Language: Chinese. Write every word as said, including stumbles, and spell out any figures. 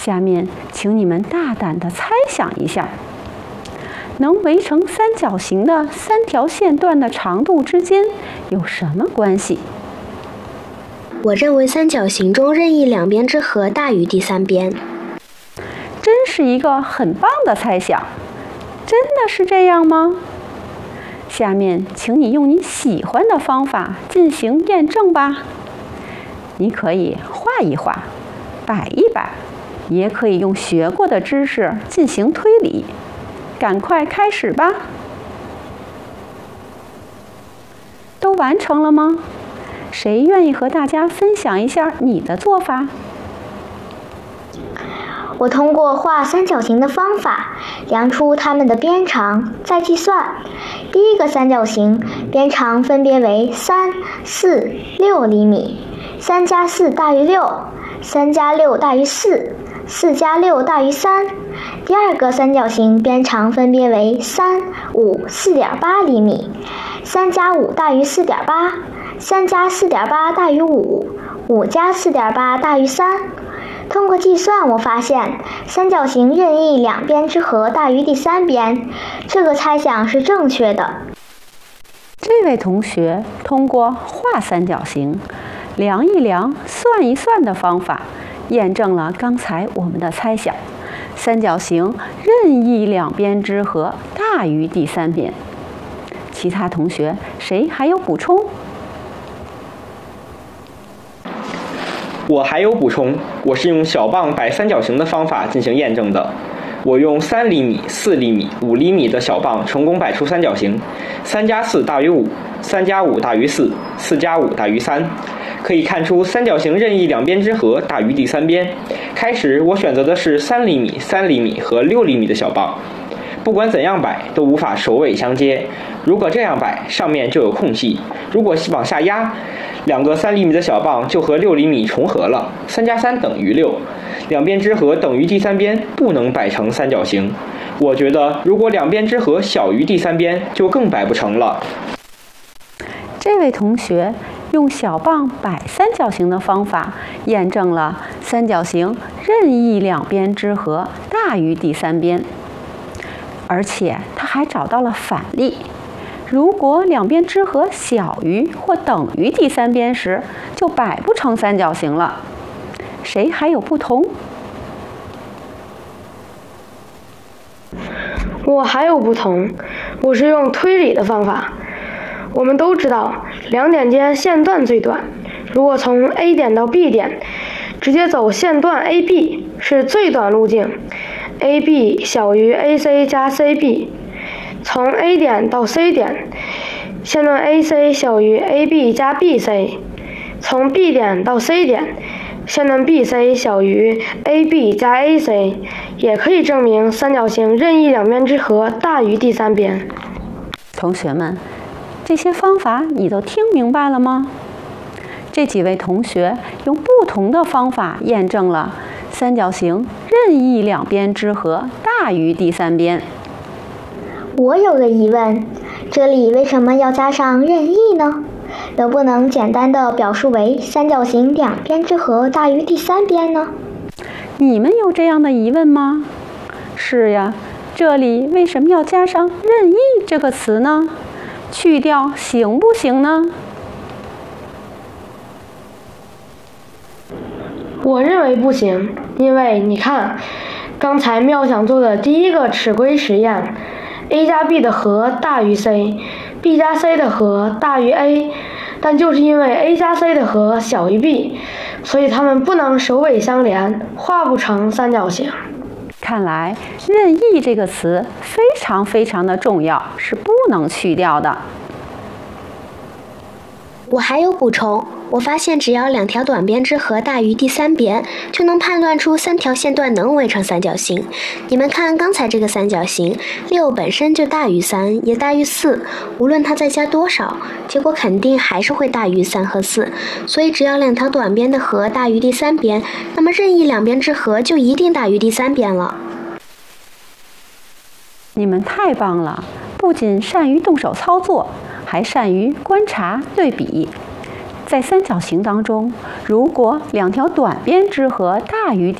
下面，请你们大胆地猜想一下，能围成三角形的三条线段的长度之间有什么关系？ 我认为三角形中任意两边之和大于第三边。 真是一个很棒的猜想，真的是这样吗？下面，请你用你喜欢的方法进行验证吧。你可以画一画，摆一摆，也可以用学过的知识进行推理。赶快开始吧！都完成了吗？谁愿意和大家分享一下你的做法？ 我通过画三角形的方法，量出它们的边长，再计算。第一个三角形边长分别为三、四、六厘米，三加四大于六，三加六大于四，四加六大于三。第二个三角形边长分别为三、五、四点八厘米，三加五大于四点八，三加四点八大于五，五加四点八大于三。通过计算，我发现三角形任意两边之和大于第三边，这个猜想是正确的。 这位同学通过画三角形、量一量、算一算的方法，验证了刚才我们的猜想：三角形任意两边之和大于第三边。其他同学谁还有补充？ 我还有补充，我是用小棒摆三角形的方法进行验证的。我用三厘米、四厘米、五厘米的小棒成功摆出三角形，三加四大于五，三加五大于四，四加五大于三。可以看出三角形任意两边之和大于第三边。开始我选择的是三厘米、三厘米和六厘米的小棒，不管怎样摆都无法首尾相接。如果这样摆，上面就有空隙；如果往下压，两个三厘米的小棒就和六厘米重合了，三加三等于六，两边之和等于第三边，不能摆成三角形。我觉得如果两边之和小于第三边，就更摆不成了。 这位同学用小棒摆三角形的方法，验证了三角形任意两边之和大于第三边，而且他还找到了反例。如果两边之和小于或等于第三边时，就摆不成三角形了。谁还有不同？ 我还有不同，我是用推理的方法。我们都知道，两点间线段最短。如果从 A 点到 B 点，直接走线段 A B 是最短路径 ，A B 小于 A C 加 C B。从 A 点到 C 点，线段 A C 小于 A B 加 B C。从 B 点到 C 点，线段 B C 小于 A B 加 A C， 也可以证明三角形任意两边之和大于第三边。 同学们，这些方法你都听明白了吗？这几位同学用不同的方法验证了三角形任意两边之和大于第三边。 我有个疑问，这里为什么要加上任意呢？能不能简单的表述为三角形两边之和大于第三边呢？ 你们有这样的疑问吗？是呀，这里为什么要加上任意这个词呢？去掉行不行呢？ 我认为不行，因为你看，刚才妙想做的第一个尺规实验，A 加 B 的和大于 C，B 加 C 的和大于 A， 但就是因为 A 加 C 的和小于 B， 所以它们不能首尾相连，画不成三角形。 看来任意这个词非常非常的重要，是不能去掉的。 我还有补充，我发现只要两条短边之和大于第三边，就能判断出三条线段能围成三角形。你们看刚才这个三角形，六本身就大于三，也大于四，无论它再加多少，结果肯定还是会大于三和四。所以只要两条短边的和大于第三边，那么任意两边之和就一定大于第三边了。 你们太棒了，不仅善于动手操作，还善于观察对比。在三角形当中，如果两条短边之和大于